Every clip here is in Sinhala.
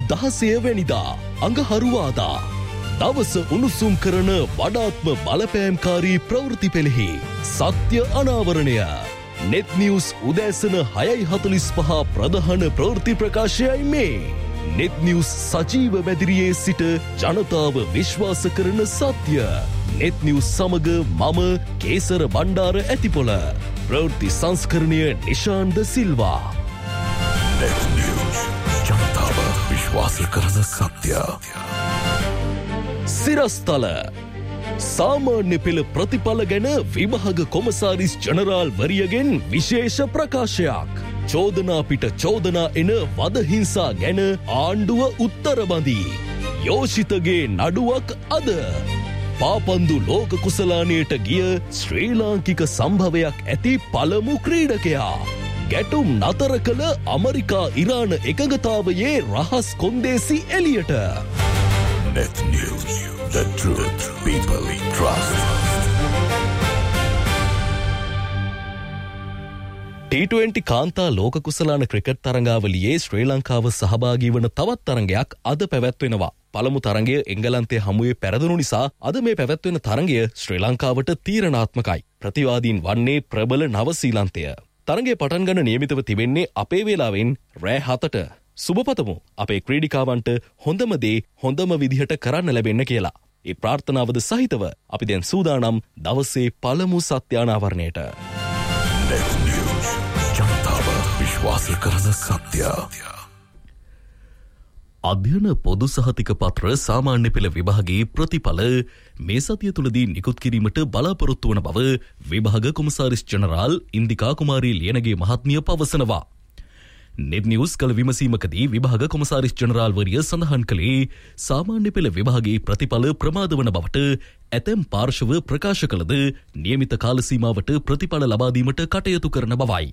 16 වෙනිදා අඟහරුවාදා දවස උණුසුම් කරන වඩාත්ම බලපෑම්කාරී ප්‍රවෘත්ති පෙළෙහි සත්‍ය අනාවරණය. net news උදෑසන 6:45 ප්‍රධාන ප්‍රවෘත්ති ප්‍රකාශයයි මේ. net news සජීව මැදිරියේ සිට ජනතාව විශ්වාස කරන සත්‍ය. net news සමග මම කේසර බණ්ඩාර ඇතිපොළ. ප්‍රවෘත්ති සංස්කරණය නිශාන්ත සිල්වා. net news ජනතාව විශ්වාස කරන සත්‍ය. සිරස්තල සාමාන්‍ය පෙළ ප්‍රතිඵල ගැන විභාග කොමසාරිස් ජනරාල් වරියගෙන් විශේෂ ප්‍රකාශයක්. චෝදනා පිට චෝදනා එන වදහිංසා ගැන ආණ්ඩුව උත්තර බඳී. යෝෂිතගේ නඩුවක් අද. පාපන්දු ලෝක කුසලානයට ගිය ශ්‍රී ලාංකික සම්භවයක් ඇති පළමු ක්‍රීඩකයා. ගැටුම් නතර කළ අමරිකා ඉරාන එකඟතාවයේ රහස් කොන්දේසි එලියට. net news, the truth people trust. T20 කාන්තා ලෝක කුසලාන ක්‍රිකට් තරඟාවලියේ ශ්‍රී ලංකාව සහභාගී වන තවත් තරඟයක් අද පැවැත්වෙනවා. පළමු තරඟය එංගලන්තයේ හමුවේ පෙරදුණු නිසා අද මේ පැවැත්වෙන තරඟය ශ්‍රී ලංකාවට තීරණාත්මකයි. ප්‍රතිවාදීන් වන්නේ ප්‍රබල නවසීලන්තය. තරඟය පටන් ගන්න නියමිතව තිබෙන්නේ අපේ වේලාවෙන් රෑ 7ට. සුබපතමු අපේ ක්‍රීඩිකාවන්ට හොඳම දේ හොඳම විදිහට කරන්න ලැබෙන්න කියලා. ඒ ප්‍රාර්ථනාවද සහිතව අපි දැන් සූදානම් දවසේ පළමු සත්‍ය අනාවරණයට. ජනතාව විශ්වාස කරන සත්‍ය. අධ්‍යයන පොදු සහතික පත්‍ර සාමාන්‍ය පෙළ විභාගයේ ප්‍රතිඵල මේ සතිය තුලදී නිකුත් කිරීමට බලාපොරොත්තු වන බව විභාග කොමසාරිස් ජනරාල් ඉන්දිකා කුමාරී ලියනගේ මහත්මිය පවසනවා. net news කළ විමසීමකදී විභාග කොමසාරිස් ජනරාල් වරිය සඳහන් කළේ සාමාන්‍ය පෙළ විභාගයේ ප්‍රතිඵල ප්‍රමාද වන බවට ඇතැම් පාර්ශව ප්‍රකාශ කළද නියමිත කාල සීමාවට ප්‍රතිඵල ලබා දීමට කටයුතු කරන බවයි.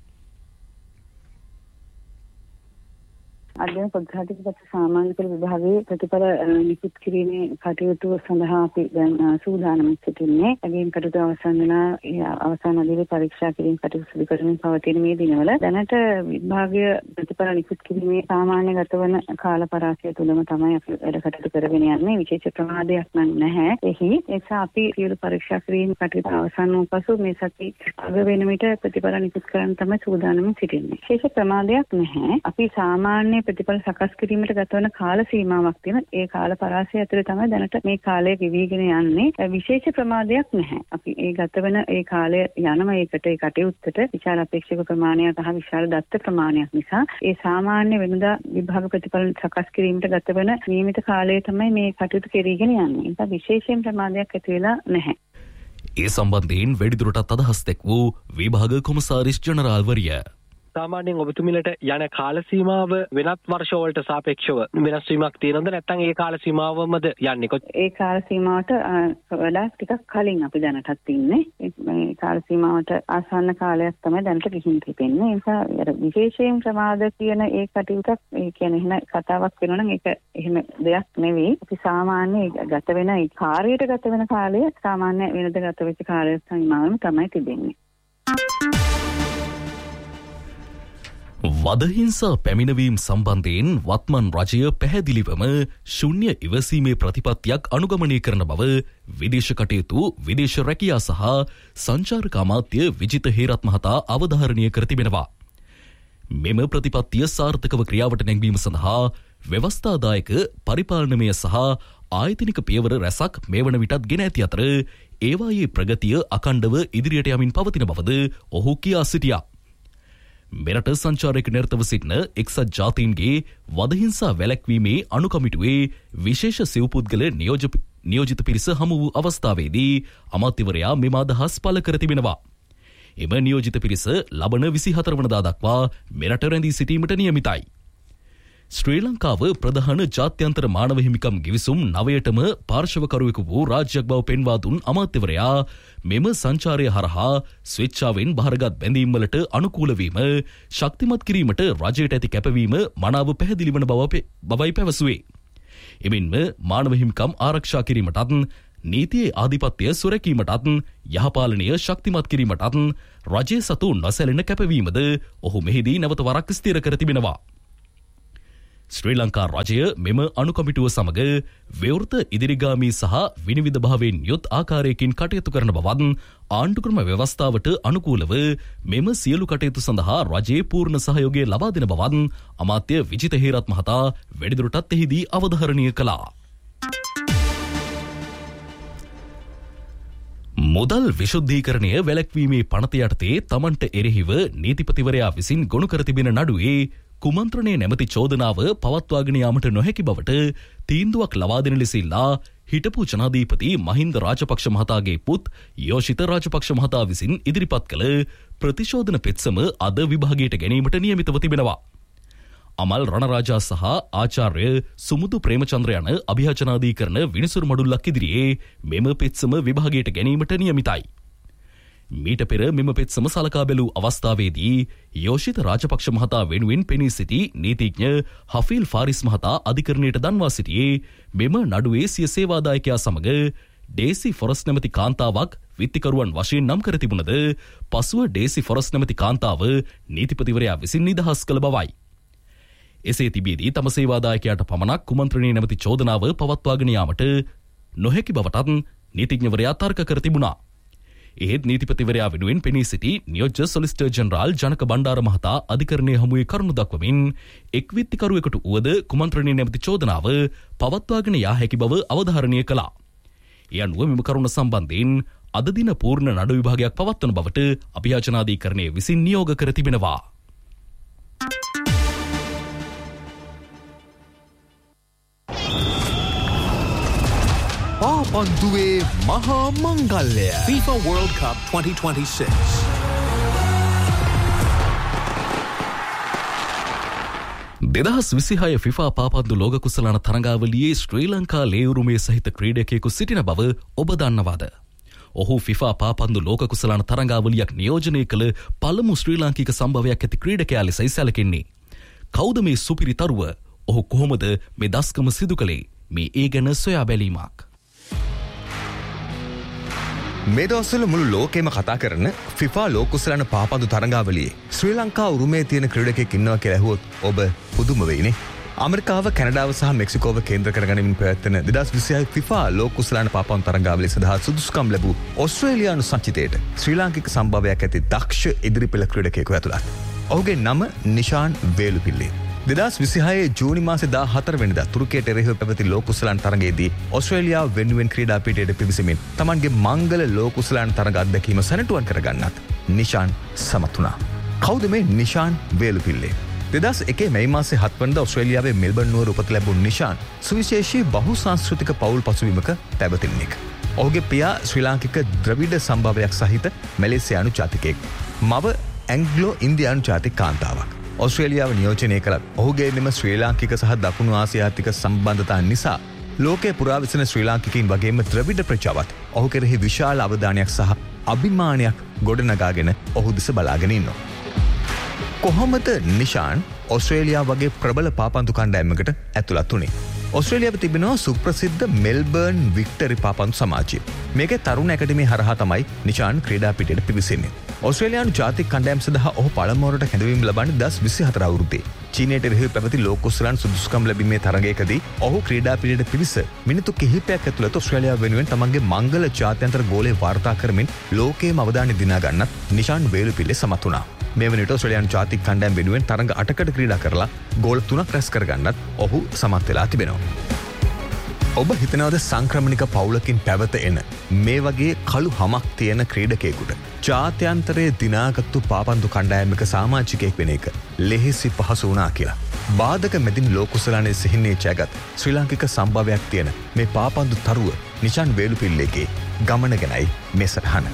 අධ්‍යයන පොදු සහතික පත්‍ර සාමාන්‍ය පෙළ විභාගයේ ප්‍රතිඵල නිකුත් කිරීමේ කටයුතු සඳහා අපි දැන් සූදානම් සිටින්නේ. අගේම කටයුතු අවසන් වෙලා අවසාන අදියරේ පරීක්ෂා කිරීම කටයුතු සිදු කරමින් පවතින මේ දිනවල දැනට විභාගීය ප්‍රතිඵල නිකුත් කිරීමේ සාමාන්‍යගත වන කාල පරාසය තුලම තමයි අපි වැඩ කටයුතු කරගෙන යන්නේ. විශේෂ ප්‍රමාදයක් නැහැ. එහි නිසා අපි සියලු පරීක්ෂා කිරීම කටයුතු අවසන් වූ පසු මේ සති අග වෙන විට ප්‍රතිඵල නිකුත් කරන්න තමයි සූදානම් සිටින්නේ. විශේෂ ප්‍රමාදයක් නැහැ. අපි සාමාන්‍ය ප්‍රතිඵල සකස් කිරීමට ගත වන කාල සීමාවක් තියෙන. ඒ කාල පරාසය ඇතුළේ තමයි දැනට මේ කාලය ගෙවිගෙන යන්නේ. විශේෂ ප්‍රමාදයක් නැහැ. අපි ඒ ගත වෙන ඒ කාලය යනම ඒකට ඒ කටයුත්තට විශාල අපේක්ෂක ප්‍රමාණයක් හා විශාල දත්ත ප්‍රමාණයක් නිසා ඒ සාමාන්‍ය වෙනදා විභාග ප්‍රතිඵල සකස් කිරීමට ගත වෙන නියමිත කාලය තමයි මේ කටයුතු කෙරීගෙන යන්නේ. ඒක විශේෂයෙන් ප්‍රමාදයක් ඇති වෙලා නැහැ. ඒ සම්බන්ධයෙන් වැඩිදුරටත් අදහස් දැක් වූ විභාග කොමසාරිස් ජනරාල් වරිය සාමාන්‍යයෙන් ඔබතුමිලට යන කාල සීමාව වෙනත් වර්ෂවලට සාපේක්ෂව වෙනස් වීමක් තියෙනවද නැත්නම් ඒ කාල සීමාවමද යන්නේ? ඒ කාල සීමාවට වඩා ටිකක් කලින් අපි දැනටත් ඉන්නේ. මේ කාල සීමාවට ආසන්න කාලයක් තමයි දැනට ගිහින් තිබෙන්නේ. ඒ නිසා විශේෂයෙන් ප්‍රමාද කියන ඒ කටයුත්තක් ඒ කියන්නේ එහෙම කතාවක් වෙනවා නම් ඒක එහෙම දෙයක් නෙවෙයි. අපි සාමාන්‍ය ගත වෙන ඒ කාර්යයට ගත වෙන කාලය සාමාන්‍ය වෙනද ගත වෙච්ච කාලයක් සමානම තමයි තිබෙන්නේ. වදහිංසා පැමිණවීම් සම්බන්ධයෙන් වත්මන් රජය පැහැදිලිවම ශුන්‍ය ඉවසීමේ ප්‍රතිපත්තියක් අනුගමනය කරන බව විදේශ කටයුතු විදේශ රැකියා සහ සංචාරක අමාත්‍ය විජිත හේරත් මහතා අවධාරණය කර තිබෙනවා. මෙම ප්‍රතිපත්තිය සාර්ථකව ක්‍රියාවට නැංවීම සඳහා ව්‍යවස්ථාදායක පරිපාලනමය සහ ආයතනික පියවර රැසක් මේ වන විටත් ගෙන ඇති අතර ඒවායේ ප්‍රගතිය අඛණ්ඩව ඉදිරියට යමින් පවතින බවද ඔහු කියා සිටියා. මෙරට සංචාරක නිරතව සිටින එක්සත් ජාතීන්ගේ වදහිංසා වැළැක්වීමේ අනුකමිටුවේ විශේෂ සිව්පුද්ගල නියෝජිත පිරිස හමු වූ අවස්ථාවේදී අමාත්‍යවරයා මෙම අදහස් පළ කර තිබෙනවා. එම නියෝජිත පිරිස ලබන 24 වනදා දක්වා මෙරට රැඳී සිටීමට නියමිතයි. ශ්‍රී ලංකාව ප්‍රධාන ජාත්‍යන්තර මානව හිමිකම් ගිවිසුම් 9ටම පාර්ශවකරුවෙකු වූ රාජ්‍යයක් බව පෙන්වා දුන් අමාත්‍යවරයා මෙම සංචාරය හරහා ස්වේච්ඡාවෙන් බහරගත් බැඳීම් වලට අනුකූල වීම ශක්තිමත් කිරීමට රජයට ඇති කැපවීම මනාව පැහැදිලි වන බවයි පැවසුවේ. එමෙන්ම මානව හිමිකම් ආරක්ෂා කිරීමටත් නීතියේ ආධිපත්‍ය සුරැකීමටත් යහපාලනය ශක්තිමත් කිරීමටත් රජයේ සතු නොසැලෙන කැපවීමද ඔහු මෙහිදී නැවත වරක් ස්ථිර කර තිබෙනවා. ශ්‍රී ලංකා රජය මෙම අනුකමිටුව සමග ව්‍යවෘත ඉදිරිගාමී සහ විනිවිදභාවයෙන් යුත් ආකාරයකින් කටයුතු කරන බවත් ආණ්ඩුක්‍රම ව්‍යවස්ථාවට අනුකූලව මෙම සියලු කටයුතු සඳහා රජයේ පූර්ණ සහයෝගය ලබා දෙන බවත් අමාත්‍ය විජිත හේරත් මහතා වැඩිදුරටත් එහිදී අවධාරණය කළා. මුදල් විශුද්ධීකරණය වැළැක්වීමේ පනත යටතේ තමන්ට එරෙහිව නීතිපතිවරයා විසින් ගොනු කර තිබෙන නඩුවේ කුමන්ත්‍රණය නැමැති චෝදනාව පවත්වාගෙන යාමට නොහැකි බවට තීන්දුවක් ලබා දෙන ලෙස ඉල්ලා හිටපු ජනාධිපති මහින්ද රාජපක්ෂ මහතාගේ පුත් යෝෂිත රාජපක්ෂ මහතා විසින් ඉදිරිපත් කළ ප්‍රතිශෝධන පෙත්සම අද විභාගයට ගැනීමට නියමිතව තිබෙනවා. අමල් රණරාජා සහ ආචාර්ය සුමුදු ප්‍රේමචන්ද්‍ර යන අභියාචනාධිකරණ විනිසුරු මඩුල්ලක් ඉදිරියේ මෙම පෙත්සම විභාගයට ගැනීමට නියමිතයි. මීට පෙර මෙම පෙත්සම සලකා බැලූ අවස්ථාවේදී යෝෂිත රාජපක්ෂ මහතා වෙනුවෙන් පෙනී සිටි නීතිඥ හෆීල් ෆාරිස් මහතා අධිකරණයට දන්වා සිටියේ මෙම නඩුවේ සිය සේවාදායකයා සමග ඩේසි ෆොරස් නැමැති කාන්තාවක් විත්තිකරුවන් වශයෙන් නම් කර තිබුණද පසුව ඩේසි ෆොරස් නැමැති කාන්තාව නීතිපතිවරයා විසින් නිදහස් කළ බවයි. එසේ තිබියදී තම සේවාදායකයාට පමණක් කුමන්ත්‍රණය නැමැති චෝදනාව පවත්වාගෙන යාමට නොහැකි බවටත් නීතිඥවරයා තර්ක කර තිබුණා. එහෙත් නීතිපතිවරයා වෙනුවෙන් පෙනී සිටි නියෝජ්‍ය සොලිසිටර් ජෙනරාල් ජනක බණ්ඩාර මහතා අධිකරණයේ හමුවේ කරුණු දක්වමින් එක් විත්තිකරුවෙකුට වුවද කුමන්ත්‍රණය නැමැති චෝදනාව පවත්වාගෙන යා හැකි බව අවධාරණය කළා. ඒ අනුව මෙම කරුණ සම්බන්ධයෙන් අද දින පූර්ණ නඩු විභාගයක් පවත්වන බවට අභියාචනාධිකරණය විසින් නියෝග කර තිබෙනවා. පාපන්දුවේ මහා මංගල්‍ය FIFA World Cup 2026 2026 FIFA පාපන්දු ලෝක කුසලාන තරඟාවලියේ ශ්‍රී ලංකා ලේඋරුමේ සහිත ක්‍රීඩකයෙකු සිටින බව ඔබ දන්නවාද? ඔහු FIFA පාපන්දු ලෝක කුසලාන තරඟාවලියක් නියෝජනය කළ පළමු ශ්‍රී ලාංකික සම්භවයක් ඇති ක්‍රීඩකයා ලෙසයි සැලකෙන්නේ. කවුද මේ සුපිරි තරුව? ඔහු කොහොමද මේ දස්කම සිදු කළේ? මේ ඒ ගැන සොයා බැලීමක්. මේ දවස්වල මුළු ලෝකෙම කතා කරන FIFA ලෝක කුසලාන පාපන්දු තරඟාවලියේ ශ්‍රී ලංකා උරුමේ තියෙන ක්‍රීඩකයෙක් ඉන්නවා කියලා ඇහුවොත් ඔබ පුදුම වෙයිනේ. ඇමරිකාව, කැනඩාව සහ මෙක්සිකෝව කේන්ද්‍ර කරගනිමින් පැවැත්වෙන 2026 FIFA ලෝක කුසලාන පාපන්දු තරඟාවලිය සඳහා සුදුසුකම් ලැබූ ඕස්ට්‍රේලියානු සංචිතයට ශ්‍රී ලාංකික සම්භවයක් ඇති දක්ෂ ඉදිරිපෙළ ක්‍රීඩකයෙකු ඇතුළත්. ඔහුගේ නම නිෂාන් වේලුපිල්ලේ. 2026 ජූනි මාසේ 14 වෙනිදා තුර්කියට එරෙහිව පැවති ලෝක කුසලාන තරගයේදී ඕස්ට්‍රේලියාව වෙනුවෙන් ක්‍රීඩා පීඨයට පිවිසෙමින් තමන්ගේ මංගල ලෝක කුසලාන තරග අත්දැකීම සැනටුවන් කරගන්නත් නිෂාන් සමත් වුණා. කවුද මේ නිෂාන් වේලුපිල්ලේ? 2001 මැයි මාසේ 7 වෙනිදා ඕස්ට්‍රේලියාවේ මෙල්බර්න් නුවර උපත ලැබුණු නිෂාන් සුවිශේෂී බහුසංස්කෘතික පවුල් පසුබිමක පැවතෙනෙක්. ඔහුගේ පියා ශ්‍රී ලාංකික ද්‍රවිඩ සම්භවයක් සහිත මැලේසියානු ජාතිකයෙක්. මව ඇන්ග්ලෝ ඉන්දියානු ජාතික කාන්තාවක්. ඕස්ට්‍රේලියාව නියෝජනය කළත් ඔහුගේ මෙම ශ්‍රී ලාංකික සහ දකුණු ආසියාතික සම්බන්ධතා නිසා ලෝකයේ පුරා විසෙන ශ්‍රී ලාංකිකයින් වගේම ද්‍රවිඩ ප්‍රජාවත් ඔහු කෙරෙහි විශාල අවධානයක් සහ අභිමානයක් ගොඩනගාගෙන ඔහු දෙස බලාගෙන ඉන්නවා. කොහොමද නිෂාන් ඕස්ට්‍රේලියාව වගේ ප්‍රබල පාපන්දු කණ්ඩායමකට ඇතුළත් වුණේ? ඕස්ට්‍රේලියාවේ තිබෙනවා සුප්‍රසිද්ධ මෙල්බර්න් වික්ටරි පාපන්දු සමාජය. මේකේ තරුණ ඇකඩමිය හරහා තමයි නිෂාන් ක්‍රීඩා පිටියට පිවිසෙන්නේ. ඕස්ට්‍රේලියානු ජාතික කණ්ඩායම සඳහා ඔහු පළමුවරට හැඳවීම ලබන්නේ 2024 අවුරුද්දේ. චීනයට එරෙහිව පැවති ලෝක කුසලාන සුදුසුකම් ලැබීමේ තරගයකදී ඔහු ක්‍රීඩා පිටියට පිවිස මිනිත්තු කිහිපයක් ඇතුළත ඕස්ට්‍රේලියාව වෙනුවෙන් තමන්ගේ මංගල ජාත්‍යන්තර ගෝලය වාර්තා කරමින් ලෝකයේම අවධානය දිනා ගන්නත් නිෂාන් වේලුපිල්ලේ සමත් වුණා. මේ වන විට ඕස්ට්‍රේලියානු ජාතික කණ්ඩායම වෙනුවෙන් තරඟ 8කට ක්‍රීඩා කරලා ගෝල් 3ක් රැස් කරගන්නත් ඔහු සමත් වෙලා තිබෙනවා. ඔබ හිතනවද සංක්‍රමණික පවුලකින් පැවත එන මේ වගේ කළු හමක් තියෙන ක්‍රීඩකයෙකුට ජාත්‍යන්තරයේ දිනාගත්තු පාපන්දු කණ්ඩායමක සමාජිකයෙක් වෙන එක ලෙහෙසි පහසු වුණා කියලා? බාධක මැදින් ලෝක කුසලානයේ සිහිනේ ජයගත් ශ්‍රී ලාංකික සම්භවයක් තියෙන මේ පාපන්දු තරුව නිෂාන් වේලුපිල්ලේගේ ගමන ගැනයි මේ සටහන.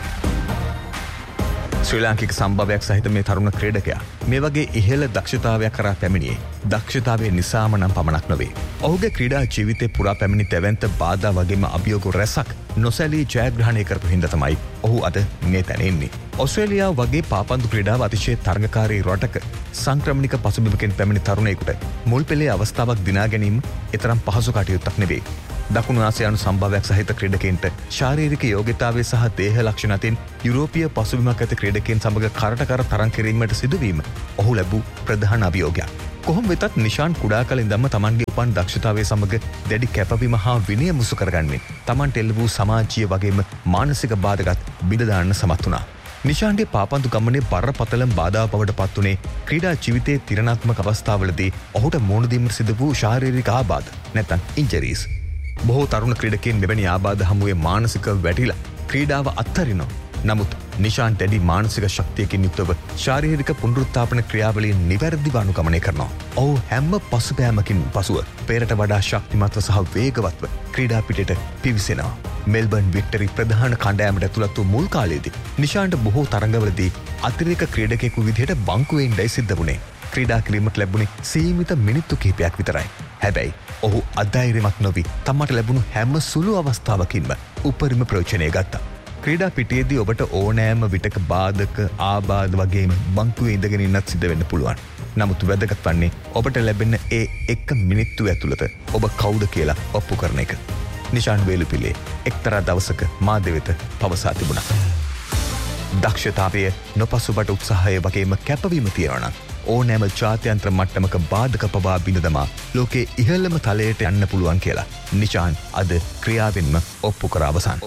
ශ්‍රී ලාංකික සම්භවයක් සහිත මේ තරුණ ක්‍රීඩකයා මේ වගේ ඉහළ දක්ෂතාවයක් කරා පැමිණියේ දක්ෂතාවය නිසාම නම් පමණක් නොවේ. ඔහුගේ ක්‍රීඩා ජීවිතේ පුරා පැමිණි තැවැන්ත බාධා වගේම අභියෝග රැසක් නොසැලී ජයග්‍රහණය කරපු හින්දා තමයි ඔහු අද මේ තැන ඉන්නේ. ඕස්ට්‍රේලියාව වගේ පාපන්දු ක්‍රීඩාව අතිශය තරඟකාරී රටක සංක්‍රමණික පසුබිමකින් පැමිණි තරුණයෙකුට මුල් පෙළේ අවස්ථාවක් දිනා ගැනීම එතරම් පහසු කටයුත්තක් නෙවෙයි. දකුණු ආසියානු සම්භාවයක් සහිත ක්‍රීඩකයන්ට ශාරීරික යෝග්‍යතාවය සහ දේහ ලක්ෂණ අතින් යුරෝපීය පසුබිමක් ඇති ක්‍රීඩකයන් සමග කරට කර තරඟ කිරීමට සිදුවීම ඔහු ලැබූ ප්‍රධාන අභියෝගයක්. කොහොම වෙතත් නිශාන් කුඩා කල ඉඳන්ම තමන්ගේ උපන් දක්ෂතාවය සමග දැඩි කැපවීම හා විනය මුසු කරගන්නේ තමන්ට එල්ල වූ සමාජීය වගේම මානසික බාධකත් බිඳ දාන්න සමත් වුණා. නිශාන්ගේ පාපන්දු ගමනේ බරපතලම බාධා බවට පත් වුණේ ක්‍රීඩා ජීවිතයේ තිරණාත්මක අවස්ථාවලදී ඔහුට මුහුණ දීමට සිදු වූ ශාරීරික ආබාධ නැත්නම් ඉන්ජරීස්. බොහෝ තරුණ ක්‍රීඩකයන් මෙවැනි ආබාධ හමුවේ මානසික වැටිලා ක්‍රීඩාව අත්හරිනවා. නමුත් නිශාන් දැඩි මානසික ශක්තියකින් යුක්තව ශාරීරික පුනරුත්ථාපන ක්‍රියාවලින් නිවැරදිව අනුගමනය කරනවා. ඔහු හැම පසුබෑමකින් පසුව පෙරට වඩා ශක්තිමත්ව සහ වේගවත්ව ක්‍රීඩා පිටට පිවිසෙනවා. මෙල්බර්න් වික්ටරි ප්‍රධාන කණ්ඩායමට ඇතුළත් වූ මුල් කාලයේදී නිශාන්ට බොහෝ තරඟවලදී අතිරේක ක්‍රීඩකයෙකු විදිහට බංකුවෙන් ඉඳයි සිද්ධ වුණේ. ක්‍රීඩා කිරීමට ලැබුණේ සීමිත මිනිත්තු කිහිපයක් විතරයි. හැබැයි ඔහු අධෛර්යමත් නොවි තමට ලැබුණු හැම සුළු අවස්ථාවකින්ම උපරිම ප්‍රයෝජනය ගත්තා. ක්‍රීඩා පිටියේදී ඔබට ඕනෑම විටක බාධක ආබාධ වගේම බංකුවේ ඉඳගෙන ඉන්නත් සිද්ධ වෙන්න පුළුවන්. නමුත් වැදගත් වන්නේ ඔබට ලැබෙන ඒ එක මිනිත්තු ඇතුළත ඔබ කවුද කියලා ඔප්පු කරන එක. නිශාන් වේලුපිලේ එක්තරා දවසක මාධ්‍ය වෙත පවසා තිබුණා. දක්ෂතාවය නොපසුබට උත්සාහය වගේම කැපවීම තියෙනවා නම් ඕනෑම ජාත්‍යන්තර මට්ටමක බාධක පවා බිඳ දමා ලෝකේ ඉහළම තලයට යන්න පුළුවන් කියලා නිශාන් අද ක්‍රියාවෙන්ම ඔප්පු කර අවසන්.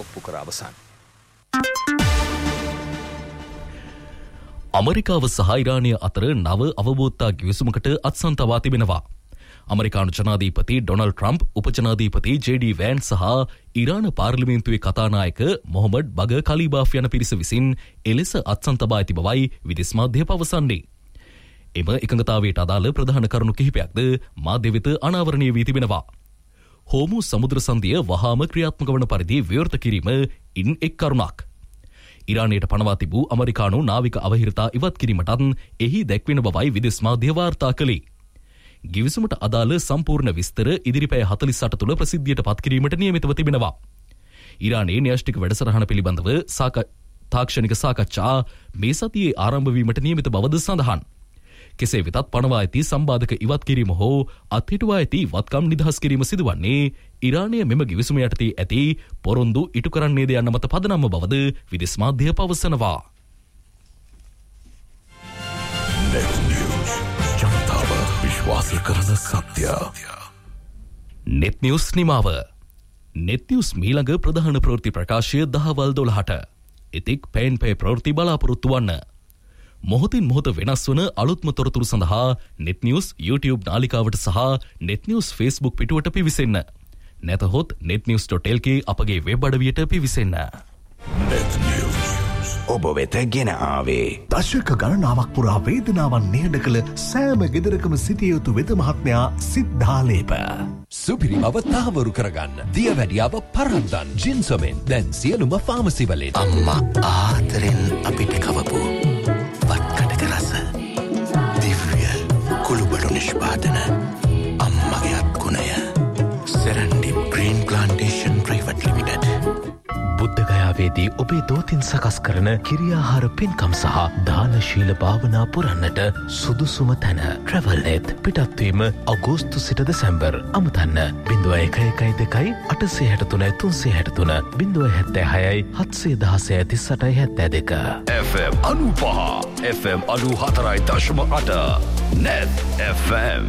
අමරිකාව සහ ඉරානය අතර නව අවබෝධතා ගිවිසුමකට අත්සන් තවා තිබෙනවා. අමරිකානු ජනාධීපති ඩොනල්ඩ් ට්‍රම්ප්, උපජනාධීපති ජේ.ඩී. වෑන්ස් සහ ඉරාන පාර්ලිමේන්තුවේ කතානායක මොහමඩ් බග කලීබාෆ් යන පිරිස විසින් එලෙස අත්සන් තබා ඇති බවයි විදේශ මාධ්‍ය පවසන්නේ. එම එකඟතාවයට අදාළ ප්‍රධාන කරුණු කිහිපයක්ද මාධ්‍ය වෙත අනාවරණය වී තිබෙනවා. හෝමු සමුද්‍ර සන්ධිය වහාම ක්‍රියාත්මක වන පරිදි විවෘත කිරීම ඉන් එක් කරුණක්. ඉරානයට පනවා තිබූ අමරිකානු නාවික අවහිරතා ඉවත් කිරීමටත් එහි දැක්වෙන බවයි විදේශ මාධ්‍ය වාර්තා කළේ. ගිවිසුමට අදාළ සම්පූර්ණ විස්තර ඉදිරිපෑ 48 තුළ ප්‍රසිද්ධියට පත් කිරීමට නියමිතව තිබෙනවා. ඉරානයේ න්‍යෂ්ටික වැඩසටහන පිළිබඳව තාක්ෂණික සාකච්ඡා මේ සතියේ ආරම්භ වීමට නියමිත බවද සඳහන්. කෙසේ වෙතත් පනවා ඇති සම්බාධක ඉවත් කිරීම හෝ අත්හිටුවා ඇති වත්කම් නිදහස් කිරීම සිදුවන්නේ ඉරානය මෙම ගිවිසුම යටතේ ඇති පොරොන්දු ඉටු කරන්නේද යන්න මත පදනම්ව බවද විදේශ මාධ්‍ය පවසනවා. විශ්වාස කරන සත්‍ය. නෙත් නිවුස් නිමාව. නෙත් නිවුස් මීළඟ ප්‍රධාන ප්‍රවෘත්ති ප්‍රකාශය දහවල් 12ට. ඉතික් පෑන් පේ ප්‍රවෘත්ති බලාපොරොත්තු වන්න. මොහොතින් මොහොත වෙනස් වන අලුත්ම තොරතුරු සඳහා නෙත් නිවුස් YouTube නාලිකාවට සහ නෙත් නිවුස් Facebook පිටුවට පිවිසෙන්න. නැතහොත් netnews.lk අපගේ වෙබ් අඩවියට පිවිසෙන්න. නෙත් නිවුස් ඔබ වෙත ගෙන ආවේ දශක ගණනාවක් පුරා වේදනාවන් නිහඬ කළ සෑම ගෙදරකම සිටිය යුතු වෙද මහත්මයා සිද්ධාලේප. සුපිරි බව තහවුරු කරගන්න දියවැඩියාව පරද්දන් ජින්සමෙන් දැන් සියලුම ෆාමසි වලින්. අම්මා ආදරෙන් අපිට කවපු වත්කඩක රස දිව්‍ය කුළුබඩු නිෂ්පාදන අම්මගේ අත්ගුණය සෙරන්ඩි ග්‍රීන් ප්ලාන්ටේෂන් ප්‍රයිවට් ලිමිටඩ්. බුද්ධගයාවේදී ඔබේ දෝතින් සකස් කරන කිරියාහාර පින්කම් සහ දානශීල භාවනා පුරන්නට සුදුසුම තැන ට්‍රැවල්නෙත්. පිටත්වීම අගෝස්තු සිට December. අමතන්න 0112 863 363 076 716 FM 95 FM 94.8 Net FM.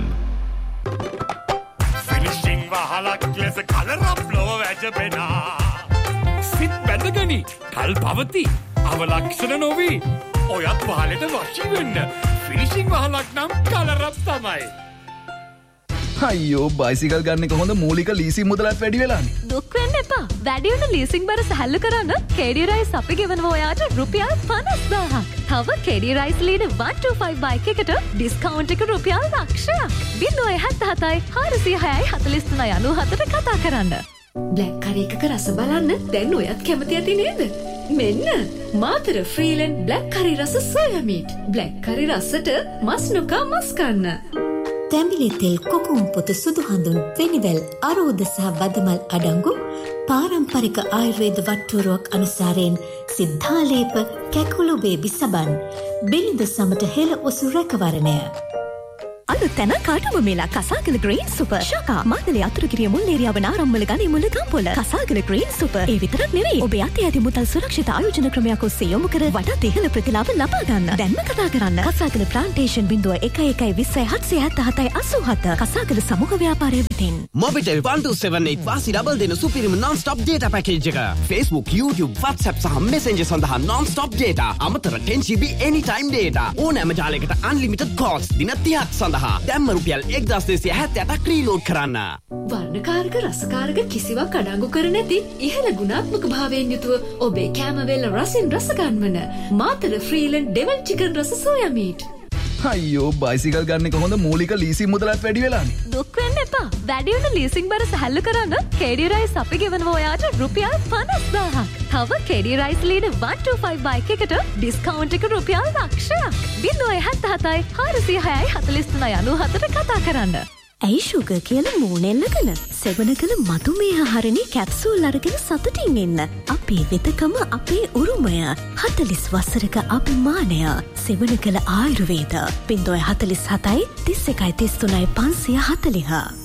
ෆිනිෂිං වහලක් ලෙස කලරම් ලොව වැජබෙනා සිත් බැඳගනි කල් පවති අවලක්ෂණ නොවී ඔයත් වහලට වශී වෙන්න ෆිනිෂිං වහලක් නම් කලරම් තමයි. අයියෝ බයිසිකල් ගන්න කොහොඳ මූලික ලීසින් මුදලත් වැඩි වෙලානේ. දුක් වෙන්න එපා. වැඩි වෙන ලීසින් බර සැහැල්ලු කරන්න KD Rise අපි ගෙවනවා ඔයාට රුපියල් 50000ක්. තව KD Rise Lead 125 බයික් එකට ඩිස්කවුන්ට් එක රුපියල් ලක්ෂයක්. 077 406 43 97ට කතා කරන්න. බ්ලැක් කරි එකක රස බලන්න දැන් ඔයත් කැමති ඇති නේද? මෙන්න මාතර ෆ්‍රීලන්ඩ් බ්ලැක් කරි රස සෝයා මීට්. බ්ලැක් කරි රසට මස් නොකා මස් කන්න. තැඹිලි තෙල් කොකුම් පොත සුදු හඳුන් වෙනිවැල් අරෝද සහ බදමල් අඩංගු පාරම්පරික ආයුර්වේද වට්ටුරුවක් අනුසාරයෙන් සිද්ධාලේප කැකුළු බේබි සබන් බිලිඳ සමට හෙළ ඔසු රැකවරණය. මුළු තැන කාටම මේලා කසාගල ග්‍රීන් සුපර් ශකා මාතලේ අතුරුගිරිය මුල් ඒරියාව නාරම්මල ගනි මුල ගම්පොල කසාගල ග්‍රීන් සුපර් ඒ විතරක් නෙවෙයි ඔබේ අතේ ඇති මුදල් සුරක්ෂිත ආයෝජන ක්‍රමයක් ඔස්සේ යොමු කර වඩාත් ඉහළ ප්‍රතිලාභ ලබා ගන්න. දැන්ම කතා කරන්න කසාගල ප්ලාන්ටේෂන් 0112078787 කසාගල සමූහ ව්‍යාපාරය වෙතින්. Mobitel 1278 වාසි ඩබල් දෙන සුපිරිම non-stop data package එක. Facebook, YouTube, WhatsApp සහ Messenger සඳහා non-stop data. අමතර 10GB anytime data. ඕනෑම ජාලයකට unlimited calls දින 30ක් සඳහා. දැන්ම රුපියල් 1278ක් රීලෝඩ් කරන්න. වර්ණකාරක රසකාරක කිසිවක් අඩංගු කර නැති ඉහළ ගුණාත්මක භාවයෙන් යුතුව ඔබේ කෑමවේල රසින් රස ගන්වන මාතර ෆ්‍රීලන්ඩ් ඩෙවල් චිකන් රස සෝයා මීට්. අයියෝ බයිසිකල් ගන්න එක හොඳ මූලික ලීසින් මුදලත් වැඩි වෙලානේ. දුක් වෙන්න එපා. වැඩි වෙන ලීසින් බර සැහැල්ලු කරන්න KD රයිස් අපි ගෙවනවා ඔයාට රුපියල් 50000ක්. තව KD රයිස් ලීන 125 බයික් එකට ඩිස්කවුන්ට් එක රුපියල් ලක්ෂයක්. 077 406 43 94 කතා කරන්න. ඇයි ෂුගර් කියලා මූණෙල්ලගෙන සෙවණකල මధుමේහ හරණේ කැප්සූල් අරගෙන සතුටින් ඉන්න. අපේ වෙදකම අපේ උරුමය. 40 වසරක අභිමානය. සෙවණකල ආයුර්වේද 047 31 33 540.